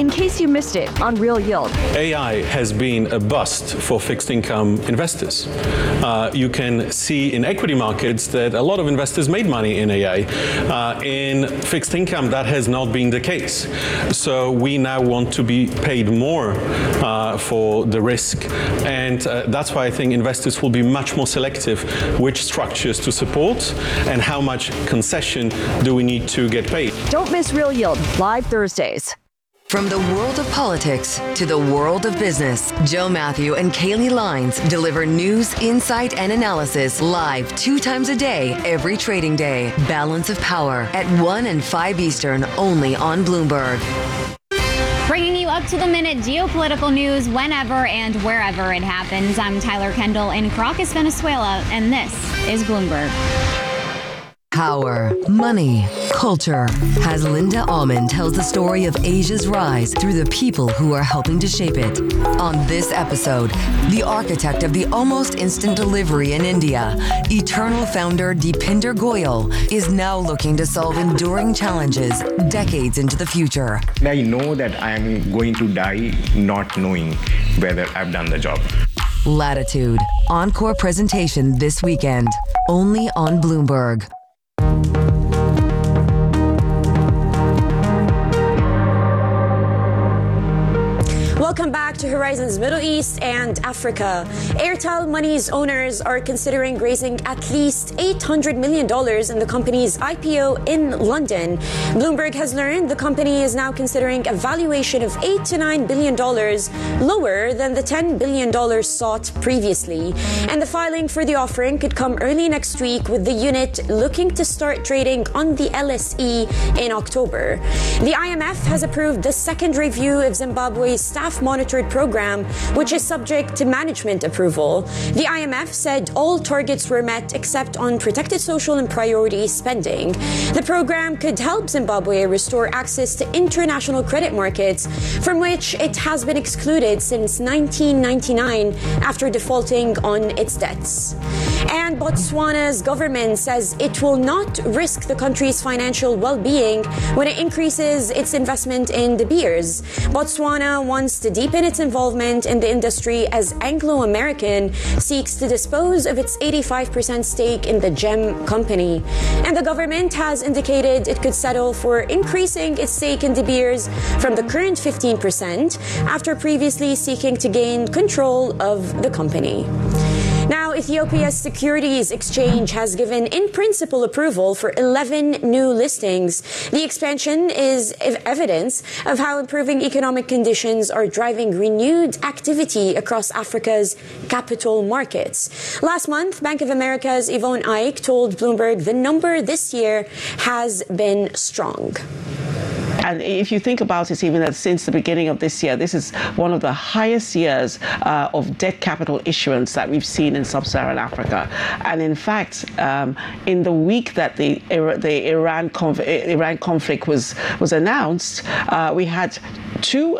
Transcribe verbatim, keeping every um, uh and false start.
in case you missed it on Real Yield. A I has been a bust for fixed income investors. Uh, you can see in equity markets that a lot of investors made money in A I. Uh, in fixed income, that has not been the case. So we now want to be paid more uh, for the risk. And uh, that's why I think investors will be much more selective which structures to support and how much concession do we need to get paid. Don't miss Real Yield, live Thursdays. From the world of politics to the world of business, Joe Matthew and Kaylee Lines deliver news, insight, and analysis live two times a day, every trading day. Balance of Power at one and five Eastern, only on Bloomberg. Bringing you up to the minute geopolitical news whenever and wherever it happens. I'm Tyler Kendall in Caracas, Venezuela, and this is Bloomberg. Power, money, culture. As Linda Almond tells the story of Asia's rise through the people who are helping to shape it. On this episode, the architect of the almost instant delivery in India, Eternal founder Deepinder Goyal, is now looking to solve enduring challenges decades into the future. I know that I am going to die not knowing whether I've done the job. Latitude, encore presentation this weekend, only on Bloomberg. Welcome back to Horizons Middle East and Africa. Airtel Money's owners are considering raising at least eight hundred million dollars in the company's I P O in London. Bloomberg has learned the company is now considering a valuation of eight to nine billion dollars, lower than the ten billion dollars sought previously. And the filing for the offering could come early next week, with the unit looking to start trading on the L S E in October. The I M F has approved the second review of Zimbabwe's staff monitored program, which is subject to management approval. The I M F said all targets were met except on protected social and priority spending. The program could help Zimbabwe restore access to international credit markets, from which it has been excluded since nineteen ninety-nine after defaulting on its debts. And Botswana's government says it will not risk the country's financial well-being when it increases its investment in De Beers. Botswana wants to deepen its involvement in the industry as Anglo American seeks to dispose of its eighty-five percent stake in the gem company. And the government has indicated it could settle for increasing its stake in De Beers from the current fifteen percent after previously seeking to gain control of the company. Now, Ethiopia's Securities Exchange has given in-principle approval for eleven new listings. The expansion is evidence of how improving economic conditions are driving renewed activity across Africa's capital markets. Last month, Bank of America's Yvonne Ike told Bloomberg the number this year has been strong. And if you think about it, even that since the beginning of this year, this is one of the highest years uh, of debt capital issuance that we've seen in sub-Saharan Africa. And in fact, um, in the week that the the Iran conf- Iran conflict was was announced, uh, we had two